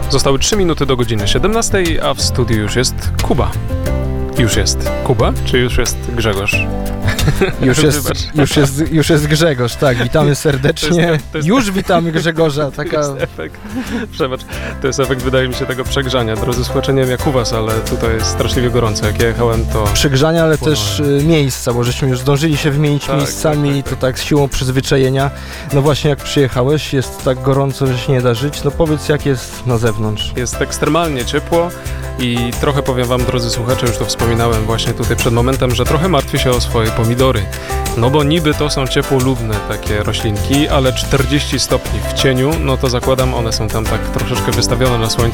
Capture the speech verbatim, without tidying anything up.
Zostały trzy minuty do godziny siedemnastej, a w studiu już jest Kuba. Już jest Kuba, czy już jest Grzegorz? Już jest, już, jest, już jest Grzegorz, tak, witamy serdecznie. To jest, to jest, już witamy Grzegorza, taka... To jest efekt, przebacz, to jest efekt, wydaje mi się, tego przegrzania. Drodzy słuchacze, nie wiem jak u was, ale tutaj jest straszliwie gorąco. Jak ja jechałem, to... Przegrzania, ale płynąłem. też y, miejsca, bo żeśmy już zdążyli się wymienić Tak, miejscami, tak, tak, to tak z siłą przyzwyczajenia. No właśnie jak przyjechałeś, jest tak gorąco, że się nie da żyć, no powiedz jak jest na zewnątrz. Jest ekstremalnie ciepło i trochę powiem wam, drodzy słuchacze, już to wspominałem właśnie tutaj przed momentem, że trochę martwię się o swoje pomidory. No bo niby to są ciepłolubne takie roślinki, ale czterdzieści stopni w cieniu, no to zakładam, one są tam tak troszeczkę wystawione na słońce.